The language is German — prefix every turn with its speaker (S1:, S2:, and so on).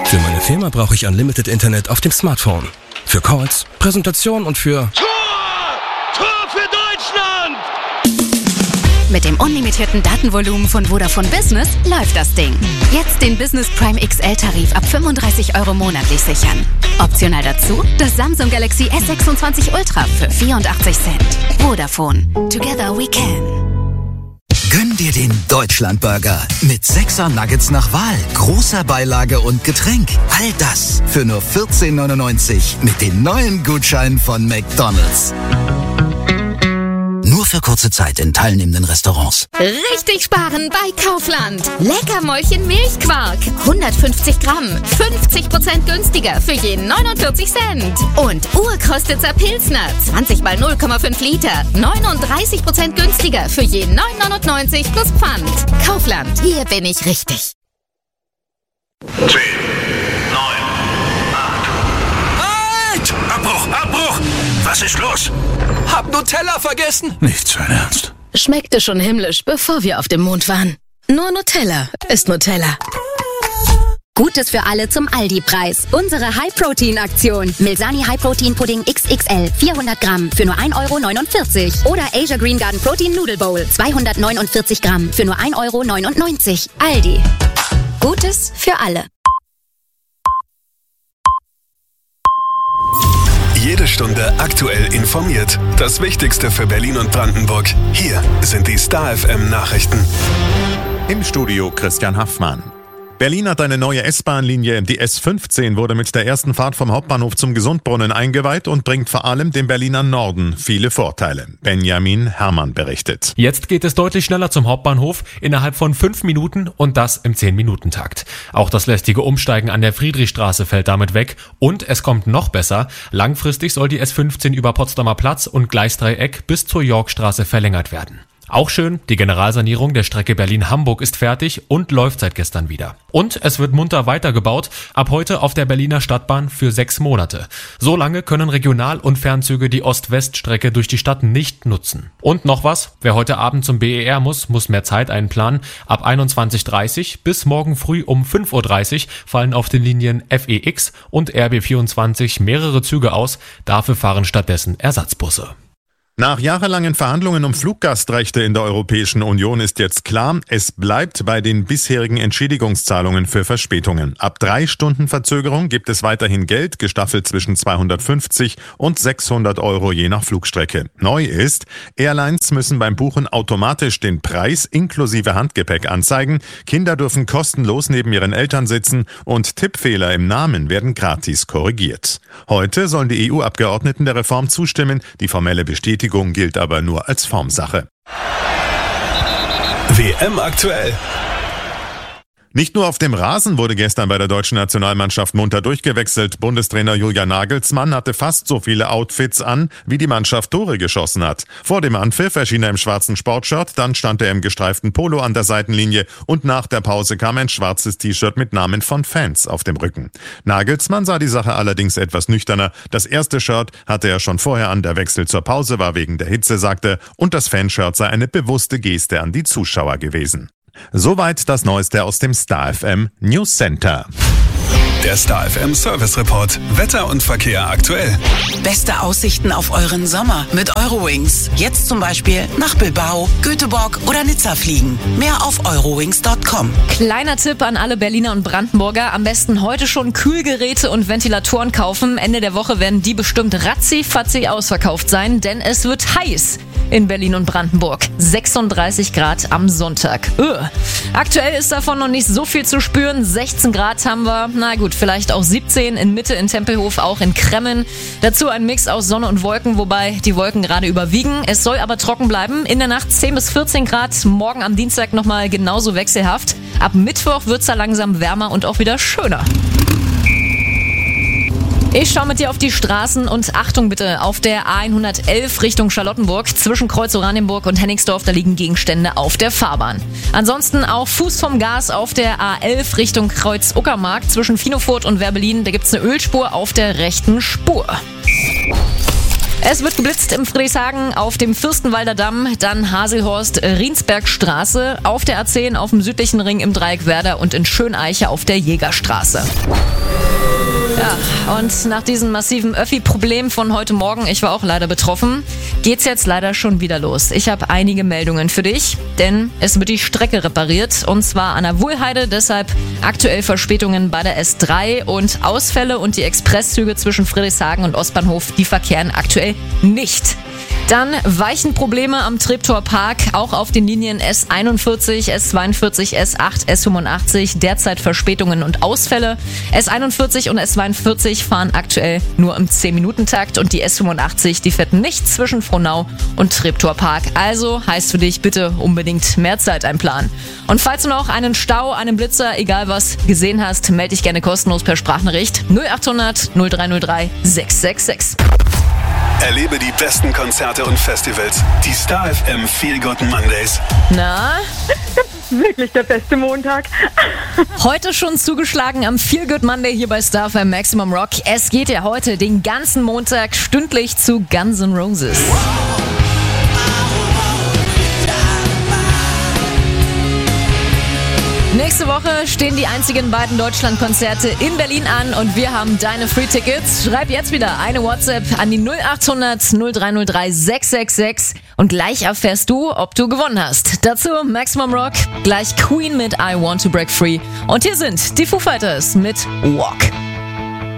S1: Für meine Firma brauche ich Unlimited Internet auf dem Smartphone. Für Calls, Präsentationen und für...
S2: Tor für Deutschland!
S3: Mit dem unlimitierten Datenvolumen von Vodafone Business läuft das Ding. Jetzt den Business Prime XL-Tarif ab 35 € monatlich sichern. Optional dazu das Samsung Galaxy S26 Ultra für 84 Cent. Vodafone. Together we can.
S4: Gönn dir den Deutschlandburger mit 6er Nuggets nach Wahl, großer Beilage und Getränk. All das für nur 14,99 mit den neuen Gutscheinen von McDonald's. Nur für kurze Zeit in teilnehmenden Restaurants.
S5: Richtig sparen bei Kaufland. Leckermäulchen Milchquark. 150 Gramm. 50% günstiger für jeden 49 Cent. Und Urkostitzer Pilsner. 20 mal 0,5 Liter. 39% günstiger für jeden 9,99 plus Pfand. Kaufland. Hier bin ich richtig.
S2: 10, 9, 8. Halt! Abbruch! Was ist los?
S6: Hab Nutella vergessen.
S2: Nicht sein Ernst.
S7: Schmeckte schon himmlisch, bevor wir auf dem Mond waren. Nur Nutella ist Nutella.
S3: Gutes für alle zum Aldi-Preis. Unsere High-Protein-Aktion. Milsani High-Protein-Pudding XXL. 400 Gramm für nur 1,49 € Oder Asia Green Garden Protein Noodle Bowl. 249 Gramm für nur 1,99 €. Aldi. Gutes für alle.
S8: Jede Stunde aktuell informiert. Das Wichtigste für Berlin und Brandenburg. Hier sind die Star FM Nachrichten.
S9: Im Studio Christian Haffmann. Berlin hat eine neue S-Bahn-Linie. Die S15 wurde mit der ersten Fahrt vom Hauptbahnhof zum Gesundbrunnen eingeweiht und bringt vor allem dem Berliner Norden viele Vorteile. Benjamin Herrmann berichtet.
S10: Jetzt geht es deutlich schneller zum Hauptbahnhof, innerhalb von 5 Minuten und das im 10-Minuten-Takt. Auch das lästige Umsteigen an der Friedrichstraße fällt damit weg und es kommt noch besser. Langfristig soll die S15 über Potsdamer Platz und Gleisdreieck bis zur Yorkstraße verlängert werden. Auch schön, die Generalsanierung der Strecke Berlin-Hamburg ist fertig und läuft seit gestern wieder. Und es wird munter weitergebaut, ab heute auf der Berliner Stadtbahn für 6 Monate. So lange können Regional- und Fernzüge die Ost-West-Strecke durch die Stadt nicht nutzen. Und noch was, wer heute Abend zum BER muss mehr Zeit einplanen. Ab 21:30 bis morgen früh um 5:30 Uhr fallen auf den Linien FEX und RB24 mehrere Züge aus, dafür fahren stattdessen Ersatzbusse.
S9: Nach jahrelangen Verhandlungen um Fluggastrechte in der Europäischen Union ist jetzt klar, es bleibt bei den bisherigen Entschädigungszahlungen für Verspätungen. Ab 3 Stunden Verzögerung gibt es weiterhin Geld, gestaffelt zwischen 250 und 600 € je nach Flugstrecke. Neu ist, Airlines müssen beim Buchen automatisch den Preis inklusive Handgepäck anzeigen, Kinder dürfen kostenlos neben ihren Eltern sitzen und Tippfehler im Namen werden gratis korrigiert. Heute sollen die EU-Abgeordneten der Reform zustimmen, die formelle Bestätigung gilt aber nur als Formsache.
S8: WM aktuell.
S9: Nicht nur auf dem Rasen wurde gestern bei der deutschen Nationalmannschaft munter durchgewechselt. Bundestrainer Julian Nagelsmann hatte fast so viele Outfits an, wie die Mannschaft Tore geschossen hat. Vor dem Anpfiff erschien er im schwarzen Sportshirt, dann stand er im gestreiften Polo an der Seitenlinie und nach der Pause kam ein schwarzes T-Shirt mit Namen von Fans auf dem Rücken. Nagelsmann sah die Sache allerdings etwas nüchterner. Das erste Shirt hatte er schon vorher an, der Wechsel zur Pause war wegen der Hitze, sagte, und das Fanshirt sei eine bewusste Geste an die Zuschauer gewesen. Soweit das Neueste aus dem Star FM News Center.
S8: Der Star FM Service Report. Wetter und Verkehr aktuell.
S11: Beste Aussichten auf euren Sommer mit Eurowings. Jetzt zum Beispiel nach Bilbao, Göteborg oder Nizza fliegen. Mehr auf eurowings.com.
S7: Kleiner Tipp an alle Berliner und Brandenburger. Am besten heute schon Kühlgeräte und Ventilatoren kaufen. Ende der Woche werden die bestimmt ratzi-fatzi ausverkauft sein, denn es wird heiß in Berlin und Brandenburg. 36 Grad am Sonntag. Aktuell ist davon noch nicht so viel zu spüren. 16 Grad haben wir. Na gut, vielleicht auch 17 in Mitte, in Tempelhof, auch in Kremmen. Dazu ein Mix aus Sonne und Wolken, wobei die Wolken gerade überwiegen. Es soll aber trocken bleiben. In der Nacht 10 bis 14 Grad. Morgen am Dienstag nochmal genauso wechselhaft. Ab Mittwoch wird's da langsam wärmer und auch wieder schöner. Ich schaue mit dir auf die Straßen und Achtung bitte, auf der A111 Richtung Charlottenburg zwischen Kreuz Oranienburg und Hennigsdorf, da liegen Gegenstände auf der Fahrbahn. Ansonsten auch Fuß vom Gas auf der A11 Richtung Kreuz Uckermark zwischen Finofurt und Werbelin, da gibt's eine Ölspur auf der rechten Spur. Es wird geblitzt im Friedrichshagen auf dem Fürstenwalder Damm, dann Haselhorst-Riensbergstraße, auf der A10 auf dem südlichen Ring im Dreieck Werder und in Schöneiche auf der Jägerstraße. Ja, und nach diesem massiven Öffi-Problem von heute Morgen, ich war auch leider betroffen, geht's jetzt leider schon wieder los. Ich habe einige Meldungen für dich, denn es wird die Strecke repariert und zwar an der Wuhlheide, deshalb aktuell Verspätungen bei der S3 und Ausfälle und die Expresszüge zwischen Friedrichshagen und Ostbahnhof, die verkehren aktuell nicht. Dann weichen Probleme am Treptower Park, auch auf den Linien S41, S42, S8, S85, derzeit Verspätungen und Ausfälle. S41 und S42 fahren aktuell nur im 10-Minuten-Takt und die S85, die fährt nicht zwischen Frohnau und Treptower Park. Also heißt für dich bitte unbedingt mehr Zeit einplanen. Und falls du noch einen Stau, einen Blitzer, egal was, gesehen hast, melde dich gerne kostenlos per Sprachnachricht 0800 0303 666.
S8: Erlebe die besten Konzerte und Festivals. Die Star FM Feel Good Mondays.
S7: Na?
S12: Das ist wirklich der beste Montag.
S7: Heute schon zugeschlagen am Feel Good Monday hier bei Star FM Maximum Rock. Es geht ja heute den ganzen Montag stündlich zu Guns N' Roses. Nächste Woche stehen die einzigen beiden Deutschlandkonzerte in Berlin an und wir haben deine Free-Tickets. Schreib jetzt wieder eine WhatsApp an die 0800 0303 666 und gleich erfährst du, ob du gewonnen hast. Dazu Maximum Rock, gleich Queen mit I Want to Break Free und hier sind die Foo Fighters mit Walk.